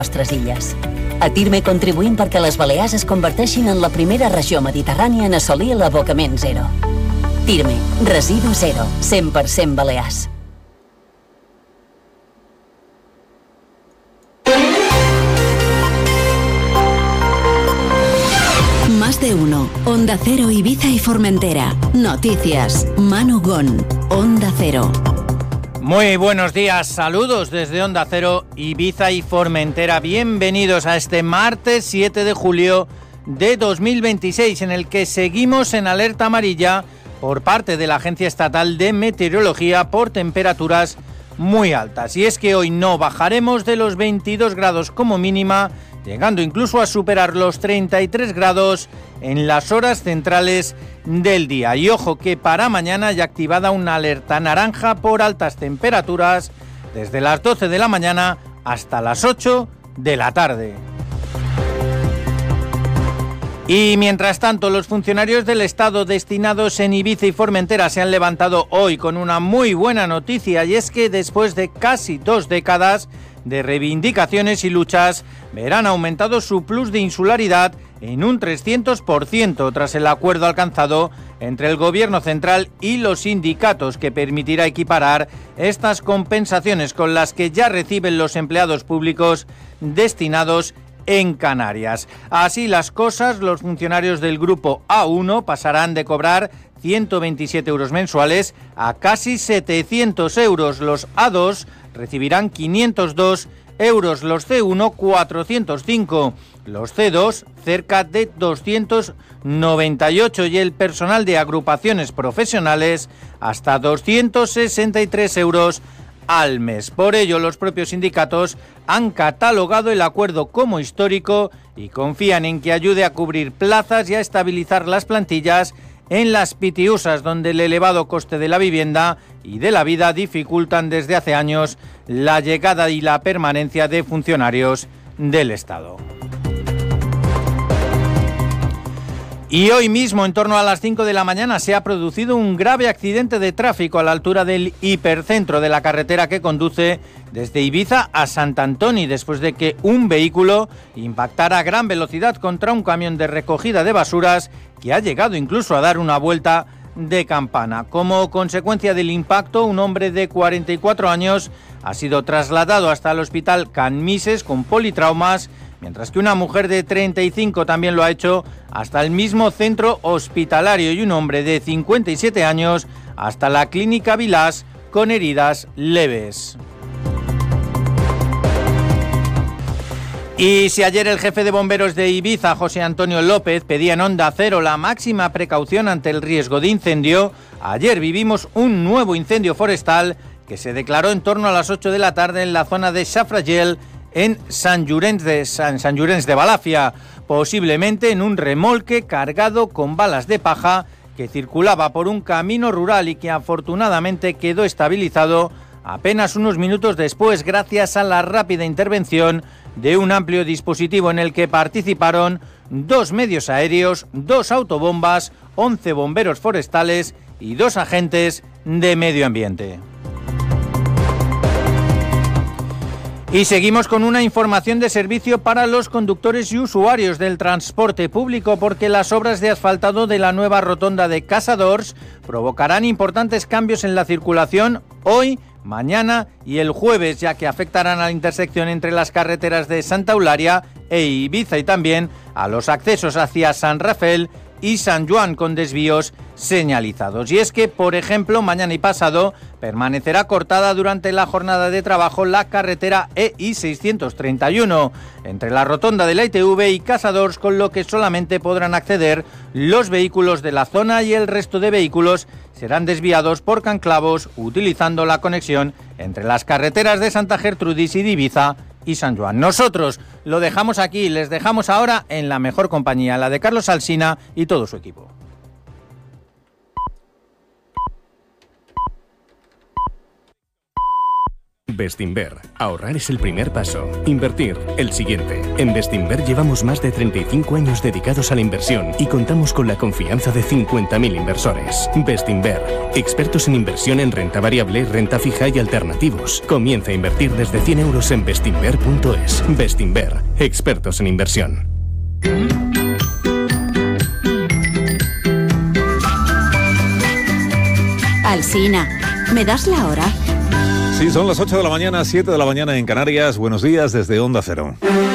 nostres illes. A TIRME contribuïm perquè les Balears es converteixin en la primera regió mediterrània en assolir l'abocament zero. TIRME, residu zero, 100% Balears. Más de uno. Onda Cero, Ibiza y Formentera. Noticias. Manu Gon. Onda Cero. Muy buenos días, saludos desde Onda Cero, Ibiza y Formentera. Bienvenidos a este martes 7 de julio de 2026, en el que seguimos en alerta amarilla por parte de la Agencia Estatal de Meteorología por temperaturas muy altas. Y es que hoy no bajaremos de los 22 grados como mínima, llegando incluso a superar los 33 grados en las horas centrales del día. Y ojo que para mañana ya activada una alerta naranja por altas temperaturas desde las 12 de la mañana hasta las 8 de la tarde. Y mientras tanto, los funcionarios del Estado destinados en Ibiza y Formentera se han levantado hoy con una muy buena noticia, y es que después de casi 2 décadas de reivindicaciones y luchas, verán aumentado su plus de insularidad en un 300% tras el acuerdo alcanzado entre el Gobierno central y los sindicatos, que permitirá equiparar estas compensaciones con las que ya reciben los empleados públicos destinados en Canarias. Así las cosas, los funcionarios del grupo A1 pasarán de cobrar 127 euros mensuales a casi 700 euros. Los A2 recibirán 502 euros, los C1 405, los C2 cerca de 298 y el personal de agrupaciones profesionales hasta 263 euros al mes. Por ello, los propios sindicatos han catalogado el acuerdo como histórico y confían en que ayude a cubrir plazas y a estabilizar las plantillas en las pitiusas, donde el elevado coste de la vivienda y de la vida dificultan desde hace años la llegada y la permanencia de funcionarios del Estado. Y hoy mismo, en torno a las 5 de la mañana, se ha producido un grave accidente de tráfico a la altura del hipercentro de la carretera que conduce desde Ibiza a Sant Antoni, después de que un vehículo impactara a gran velocidad contra un camión de recogida de basuras que ha llegado incluso a dar una vuelta de campana. Como consecuencia del impacto, un hombre de 44 años ha sido trasladado hasta el hospital Can Mises con politraumas, mientras que una mujer de 35 también lo ha hecho hasta el mismo centro hospitalario y un hombre de 57 años hasta la clínica Vilás con heridas leves. Y si ayer el jefe de bomberos de Ibiza, José Antonio López, pedía en Onda Cero la máxima precaución ante el riesgo de incendio, ayer vivimos un nuevo incendio forestal que se declaró en torno a las 8 de la tarde en la zona de Safragel, en Sant Llorenç de Balàfia, posiblemente en un remolque cargado con balas de paja que circulaba por un camino rural y que afortunadamente quedó estabilizado apenas unos minutos después, gracias a la rápida intervención de un amplio dispositivo en el que participaron 2 medios aéreos, 2 autobombas, 11 bomberos forestales y 2 agentes de medio ambiente. Y seguimos con una información de servicio para los conductores y usuarios del transporte público, porque las obras de asfaltado de la nueva rotonda de Casadors provocarán importantes cambios en la circulación hoy, mañana y el jueves, ya que afectarán a la intersección entre las carreteras de Santa Eulalia e Ibiza y también a los accesos hacia San Rafael y San Juan con desvíos señalizados. Y es que, por ejemplo, mañana y pasado permanecerá cortada durante la jornada de trabajo la carretera EI 631 entre la rotonda de la ITV y Casadors, con lo que solamente podrán acceder los vehículos de la zona y el resto de vehículos serán desviados por Canclavos utilizando la conexión entre las carreteras de Santa Gertrudis y de Ibiza y San Juan. Nosotros lo dejamos aquí, les dejamos ahora en la mejor compañía, la de Carlos Alsina y todo su equipo. Bestinver. Ahorrar es el primer paso. Invertir, el siguiente. En Bestinver llevamos más de 35 años dedicados a la inversión y contamos con la confianza de 50.000 inversores. Bestinver. Expertos en inversión en renta variable, renta fija y alternativos. Comienza a invertir desde 100 euros en bestinver.es. Bestinver. Expertos en inversión. Alsina, ¿me das la hora? Sí, son las 8 de la mañana, 7 de la mañana en Canarias. Buenos días desde Onda Cero.